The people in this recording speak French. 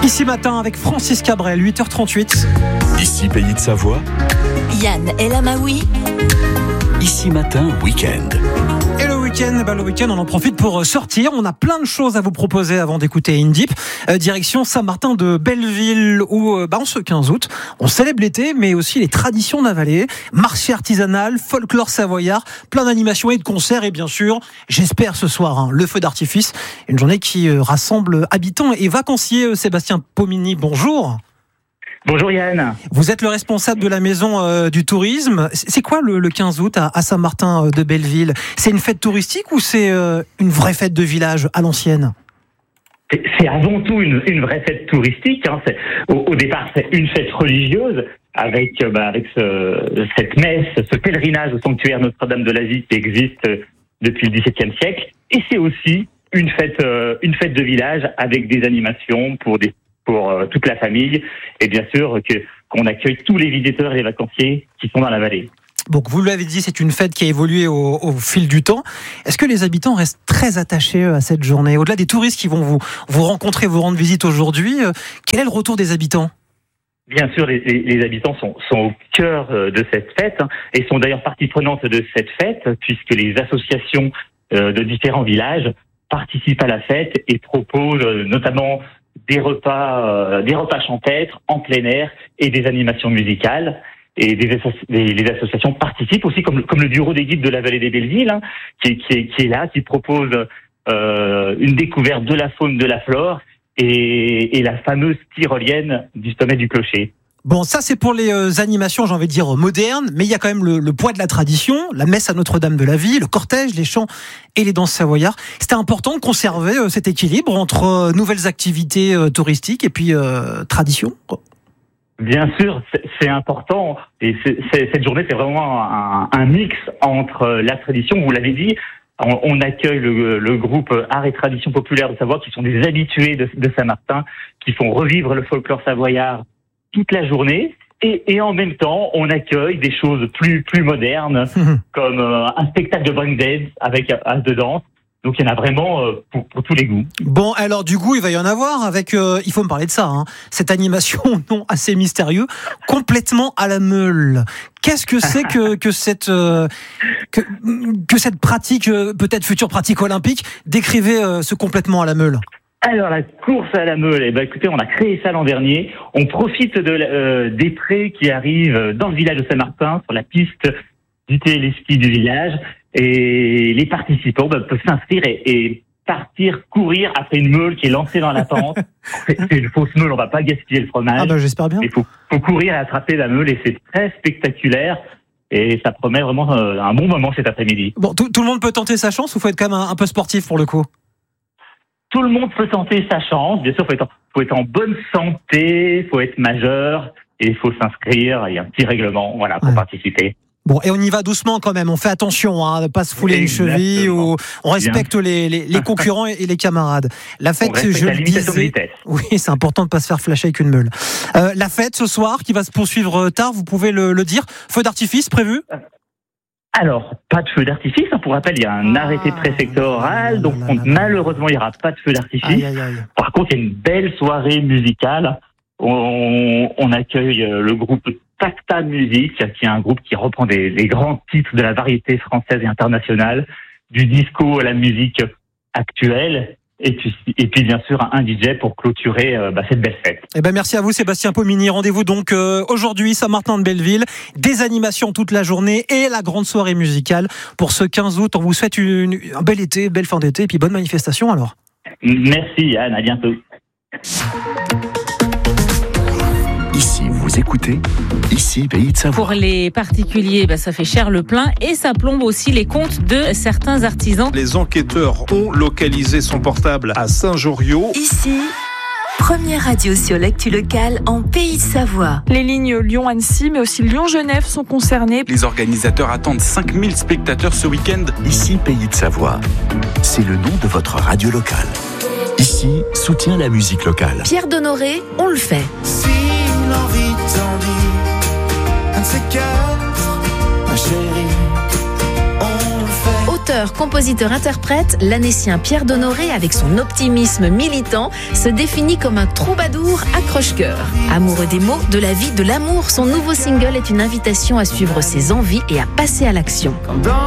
Ici matin avec Francis Cabrel, 8h38. Ici Pays de Savoie. Yann El Amaoui. Ici matin, week-end. Et le week-end, on en profite pour sortir. On a plein de choses à vous proposer avant d'écouter Indip. Direction Saint-Martin de Belleville où, en ce 15 août, on célèbre l'été, mais aussi les traditions de la vallée. Marché artisanal, folklore savoyard, plein d'animations et de concerts. Et bien sûr, j'espère ce soir, le feu d'artifice. Une journée qui rassemble habitants et vacanciers. Sébastien Pomini, bonjour. Bonjour Yann. Vous êtes le responsable de la maison du tourisme. C'est quoi le 15 août à Saint-Martin de Belleville ? C'est une fête touristique ou c'est une vraie fête de village à l'ancienne ? C'est avant tout une vraie fête touristique. Au départ, c'est une fête religieuse avec cette messe, ce pèlerinage au sanctuaire Notre-Dame de la Vie qui existe depuis le XVIIe siècle. Et c'est aussi une fête de village avec des animations pour toute la famille et bien sûr qu'on accueille tous les visiteurs et les vacanciers qui sont dans la vallée. Donc vous l'avez dit, c'est une fête qui a évolué au fil du temps. Est-ce que les habitants restent très attachés à cette journée ? Au-delà des touristes qui vont vous rencontrer, vous rendre visite aujourd'hui, quel est le retour des habitants ? Bien sûr, les habitants sont au cœur de cette fête et sont d'ailleurs partie prenante de cette fête puisque les associations de différents villages participent à la fête et proposent notamment des repas champêtres en plein air et des animations musicales. Et les associations participent aussi, comme le bureau des guides de la vallée des Bellevilles, qui est là, qui propose une découverte de la faune, de la flore et la fameuse tyrolienne du sommet du clocher. Bon, ça c'est pour les animations, j'ai envie de dire modernes, mais il y a quand même le poids de la tradition, la messe à Notre-Dame de la Vie, le cortège, les chants et les danses savoyards. C'était important de conserver cet équilibre entre nouvelles activités touristiques et puis tradition. Bien sûr, c'est important. Et cette journée, c'est vraiment un mix entre la tradition, vous l'avez dit. On accueille le groupe Art et Tradition Populaire de Savoie, qui sont des habitués de Saint-Martin, qui font revivre le folklore savoyard toute la journée. Et en même temps, on accueille des choses plus modernes, comme un spectacle de breakdance avec as de danse. Donc il y en a vraiment pour tous les goûts. Bon, alors du coup, il va y en avoir avec, il faut me parler de ça, cette animation non assez mystérieux, complètement à la meule. Qu'est-ce que c'est que cette pratique, peut-être future pratique olympique, décrivez ce complètement à la meule. Alors la course à la meule, écoutez, on a créé ça l'an dernier. On profite des prés qui arrivent dans le village de Saint-Martin, sur la piste du téléski du village. Et les participants peuvent s'inscrire et partir courir après une meule qui est lancée dans la pente. C'est une fausse meule, on va pas gaspiller le fromage. J'espère bien. Il faut courir et attraper la meule et c'est très spectaculaire. Et ça promet vraiment un bon moment cet après-midi. Bon, tout le monde peut tenter sa chance ou faut être quand même un peu sportif pour le coup ? Tout le monde peut tenter sa chance. Bien sûr, faut être en bonne santé, faut être majeur et il faut s'inscrire. Il y a un petit règlement, pour participer. Bon, et on y va doucement quand même. On fait attention, ne pas se fouler une cheville ou on respecte les concurrents et les camarades. La fête, je le disais. Oui, c'est important de pas se faire flasher avec une meule. La fête ce soir, qui va se poursuivre tard, vous pouvez le dire. Feu d'artifice prévu ? Alors, pas de feu d'artifice. Pour rappel, il y a un arrêté préfectoral, donc malheureusement, il n'y aura pas de feu d'artifice. Aïe. Par contre, il y a une belle soirée musicale. On accueille le groupe Tacta Music, qui est un groupe qui reprend des grands titres de la variété française et internationale, du disco à la musique actuelle. Et puis bien sûr un DJ pour clôturer cette belle fête. Merci à vous Sébastien Pomini. Rendez-vous donc aujourd'hui Saint-Martin de Belleville, des animations toute la journée et la grande soirée musicale pour ce 15 août. On vous souhaite un bel été, belle fin d'été et puis bonne manifestation alors. Merci Yann, à bientôt. Ici, vous écoutez Ici, Pays de Savoie. Pour les particuliers, ça fait cher le plein et ça plombe aussi les comptes de certains artisans. Les enquêteurs ont localisé son portable à Saint-Joriot. Ici, première radio sur l'actu locale en Pays de Savoie. Les lignes Lyon-Annecy, mais aussi Lyon-Genève sont concernées. Les organisateurs attendent 5000 spectateurs ce week-end. Ici, Pays de Savoie. C'est le nom de votre radio locale. Ici, soutient la musique locale. Pierre Donoré, on le fait. Si l'envie t'en dit, un de ces quatre, ma chérie, on le fait. Auteur Chanteur, compositeur, interprète, l'Annécien Pierre Donnoré, avec son optimisme militant, se définit comme un troubadour accroche-cœur. Amoureux des mots, de la vie, de l'amour, son nouveau single est une invitation à suivre ses envies et à passer à l'action.